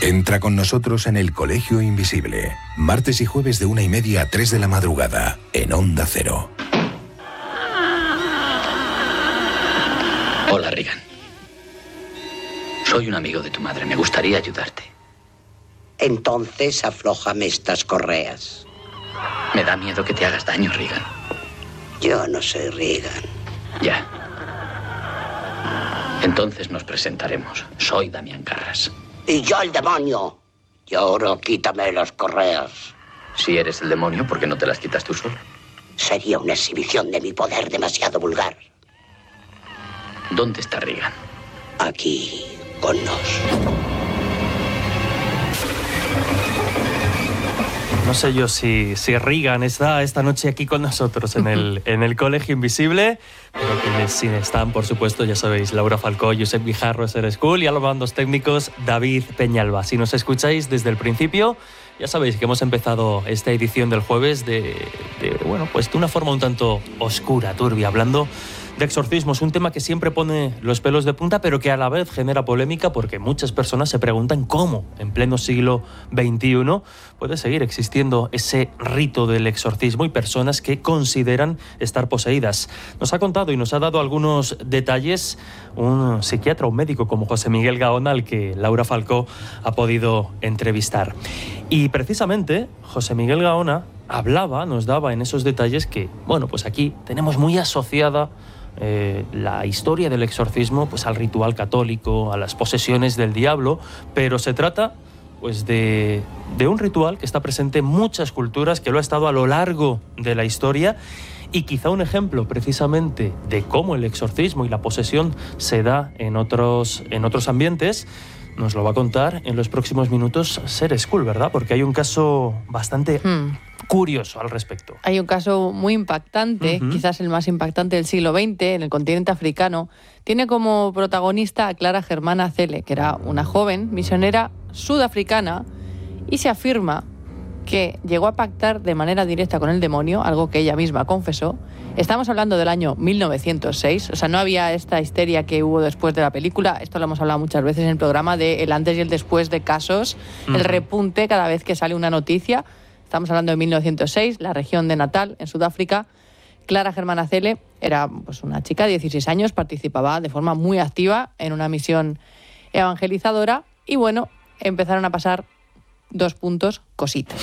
Entra con nosotros en el Colegio Invisible. Martes y jueves de 1:30 a 3 de la madrugada, en Onda Cero. Hola, Regan. Soy un amigo de tu madre. Me gustaría ayudarte. Entonces aflójame estas correas. Me da miedo que te hagas daño, Regan. Yo no soy Regan. Ya. Entonces nos presentaremos. Soy Damián Carras. Y yo el demonio. Y ahora quítame las correas. Si eres el demonio, ¿por qué no te las quitas tú solo? Sería una exhibición de mi poder demasiado vulgar. ¿Dónde está Regan? Aquí, con nos. No sé yo si Regan está esta noche aquí con nosotros en el Colegio Invisible, pero quienes sí están, por supuesto, ya sabéis, Laura Falcó, Josep Guijarro, Ser School, y a los mandos técnicos, David Peñalba. Si nos escucháis desde el principio, ya sabéis que hemos empezado esta edición del jueves de una forma un tanto oscura, turbia, hablando de exorcismos, un tema que siempre pone los pelos de punta, pero que a la vez genera polémica porque muchas personas se preguntan cómo, en pleno siglo XXI, puede seguir existiendo ese rito del exorcismo y personas que consideran estar poseídas. Nos ha contado y nos ha dado algunos detalles un psiquiatra, un médico como José Miguel Gaona, al que Laura Falcó ha podido entrevistar. Y precisamente José Miguel Gaona nos daba en esos detalles que, pues aquí tenemos muy asociada la historia del exorcismo pues al ritual católico, a las posesiones del diablo, pero se trata pues de un ritual que está presente en muchas culturas, que lo ha estado a lo largo de la historia, y quizá un ejemplo precisamente de cómo el exorcismo y la posesión se da en otros ambientes nos lo va a contar en los próximos minutos Ser School, ¿verdad? Porque hay un caso bastante curioso al respecto. Hay un caso muy impactante, quizás el más impactante del siglo XX, en el continente africano. Tiene como protagonista a Clara Germana Cele, que era una joven misionera sudafricana, y se afirma que llegó a pactar de manera directa con el demonio, algo que ella misma confesó. Estamos hablando del año 1906, o sea, no había esta histeria que hubo después de la película. Esto lo hemos hablado muchas veces en el programa, de el antes y el después de casos, el repunte cada vez que sale una noticia. Estamos hablando de 1906, la región de Natal, en Sudáfrica. Clara Germana Cele era pues una chica de 16 años, participaba de forma muy activa en una misión evangelizadora y empezaron a pasar 2 puntos, cositas.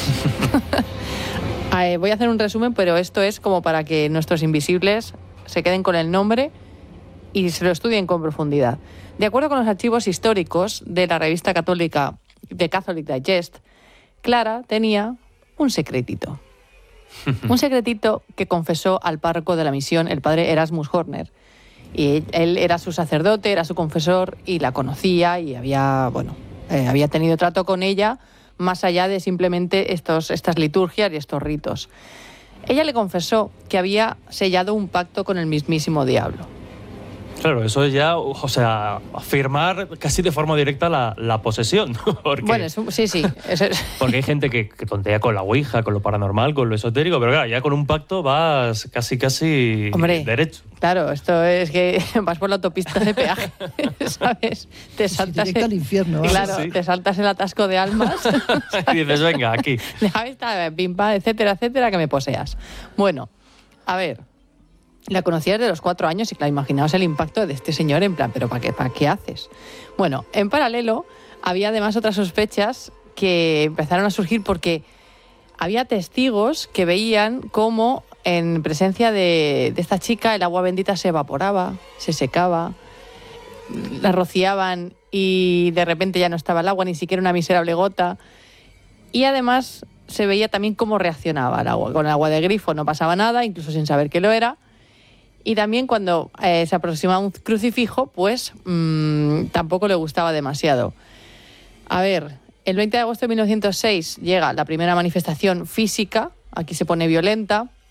Voy a hacer un resumen, pero esto es como para que nuestros invisibles se queden con el nombre y se lo estudien con profundidad. De acuerdo con los archivos históricos de la revista católica The Catholic Digest, Clara tenía un secretito. Un secretito que confesó al párroco de la misión, el padre Erasmus Horner. Y él era su sacerdote, era su confesor y la conocía y había tenido trato con ella más allá de simplemente estas liturgias y estos ritos. Ella le confesó que había sellado un pacto con el mismísimo diablo. Claro, eso es ya, afirmar casi de forma directa la posesión. Porque, sí. Porque hay gente que tontea con la ouija, con lo paranormal, con lo esotérico, pero claro, ya con un pacto vas casi derecho. Claro, esto es que vas por la autopista de peaje, ¿sabes? Te saltas directo al infierno. Claro, sí. Te saltas el atasco de almas. Y dices, venga, aquí. Déjame estar, pimpa, etcétera, que me poseas. Bueno, a ver... La conocía desde los 4 años y claro, imaginaos el impacto de este señor en plan, ¿pero para qué haces? Bueno, en paralelo había además otras sospechas que empezaron a surgir porque había testigos que veían cómo en presencia de esta chica el agua bendita se evaporaba, se secaba, la rociaban y de repente ya no estaba el agua, ni siquiera una miserable gota. Y además se veía también cómo reaccionaba el agua. Con el agua de grifo no pasaba nada, incluso sin saber que lo era. Y también cuando se aproximaba un crucifijo, pues tampoco le gustaba demasiado. A ver, el 20 de agosto de 1906 llega la primera manifestación física, aquí se pone violenta,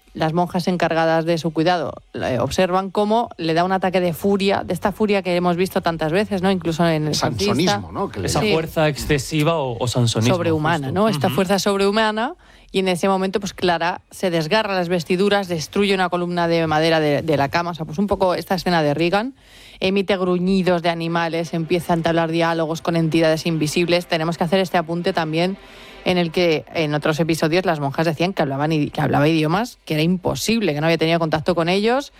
las monjas encargadas de su cuidado observan cómo le da un ataque de furia, de esta furia que hemos visto tantas veces, ¿no? Incluso en el sansonismo, ¿no? Esa fuerza excesiva o sansonismo. Sobrehumana, justo. ¿no? Esta fuerza sobrehumana. Y en ese momento, pues Clara se desgarra las vestiduras, destruye una columna de madera de la cama. O sea, pues un poco esta escena de Regan. Emite gruñidos de animales, empieza a entablar diálogos con entidades invisibles. Tenemos que hacer este apunte también, en el que en otros episodios las monjas decían que hablaba idiomas, que era imposible, que no había tenido contacto con ellos.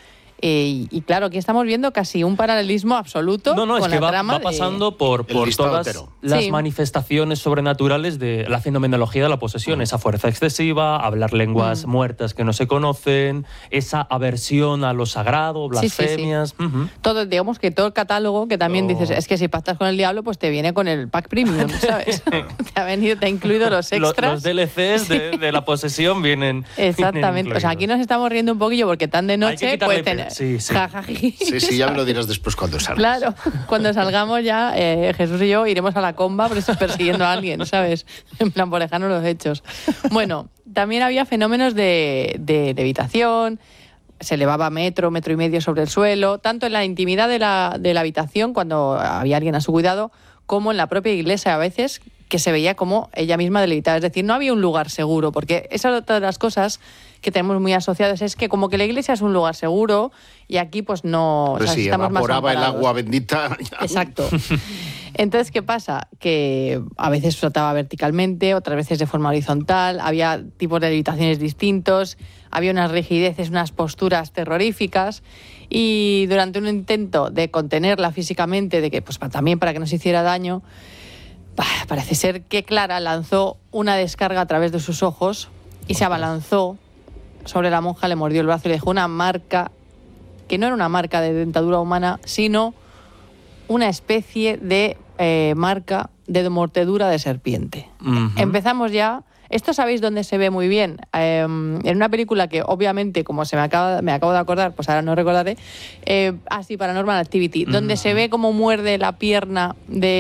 Y claro, aquí estamos viendo casi un paralelismo absoluto con es que la trama va pasando por todas las manifestaciones sobrenaturales de la fenomenología de la posesión. Esa fuerza excesiva, hablar lenguas muertas que no se conocen, esa aversión a lo sagrado, blasfemias. Todo, digamos que todo el catálogo, que también dices, es que si pactas con el diablo, pues te viene con el pack premium, ¿sabes? te ha incluido los extras. Los DLCs de la posesión vienen. Exactamente. Vienen o sea, aquí nos estamos riendo un poquillo porque tan de noche puede tener. Sí, ya me lo dirás después cuando salgas. Claro, cuando salgamos ya, Jesús y yo iremos a la comba persiguiendo a alguien, ¿sabes? En plan, por lejanos los hechos. Bueno, también había fenómenos de levitación, se elevaba metro y medio sobre el suelo, tanto en la intimidad de la habitación, cuando había alguien a su cuidado, como en la propia iglesia a veces, que se veía como ella misma levitaba. Es decir, no había un lugar seguro, porque esa es otra de las cosas que tenemos muy asociadas, es que como que la iglesia es un lugar seguro y aquí pues no... Pues sí, estamos evaporaba más el agua bendita. Exacto. Entonces, ¿qué pasa? Que a veces flotaba verticalmente, otras veces de forma horizontal, había tipos de levitaciones distintos, había unas rigideces, unas posturas terroríficas, y durante un intento de contenerla físicamente, de que pues también para que no se hiciera daño, parece ser que Clara lanzó una descarga a través de sus ojos y se abalanzó sobre la monja, le mordió el brazo y le dejó una marca, que no era una marca de dentadura humana, sino una especie de marca de mordedura de serpiente. Empezamos ya. Esto sabéis dónde se ve muy bien. En una película que obviamente, como me acabo de acordar, pues ahora no recordaré, Paranormal Activity, donde se ve cómo muerde la pierna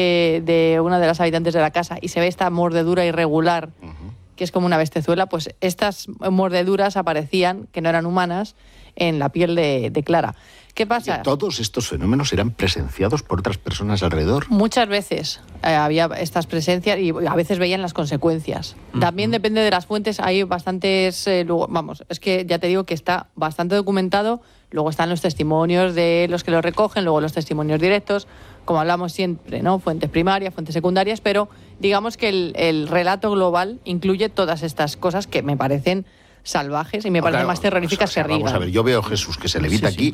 de una de las habitantes de la casa y se ve esta mordedura irregular, que es como una bestezuela. Pues estas mordeduras aparecían, que no eran humanas, en la piel de Clara. ¿Qué pasa? ¿Todos estos fenómenos eran presenciados por otras personas alrededor? Muchas veces había estas presencias y a veces veían las consecuencias. También depende de las fuentes. Hay bastantes... es que ya te digo que está bastante documentado. Luego están los testimonios de los que lo recogen, luego los testimonios directos, como hablamos siempre, ¿no? Fuentes primarias, fuentes secundarias, pero digamos que el relato global incluye todas estas cosas que me parecen salvajes y me parecen más terroríficas que Regan. Vamos a ver, yo veo a Jesús que se levita aquí